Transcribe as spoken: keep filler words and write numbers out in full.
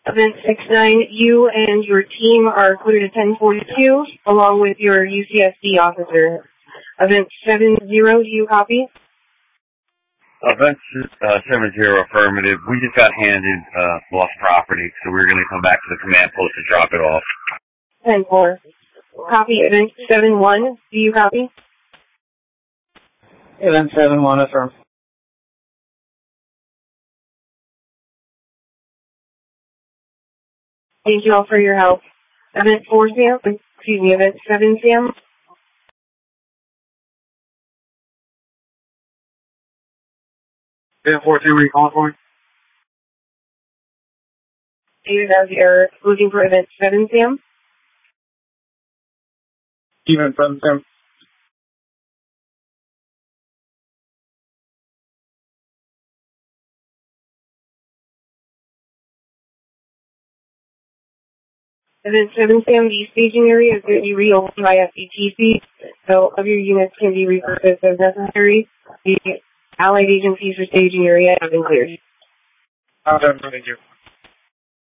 Event six nine, you and your team are cleared at ten forty-two, along with your U C S D officer. Event seven zero, do you copy? Event uh, seven zero, affirmative. We just got handed uh, lost property, so we're going to come back to the command post to drop it off. ten four. Copy. Event seven one, do you copy? Event seven one, affirm. Thank you all for your help. Event four Sam, excuse me, Event seven Sam. Event four Sam, where are you calling for? David has the error. Looking for Event seven Sam. Event seven Sam. Event seven Sam, the staging area is going to be reopened by F D T C, so other units can be repurposed as necessary. The Allied agencies for staging area have been cleared. Thank you.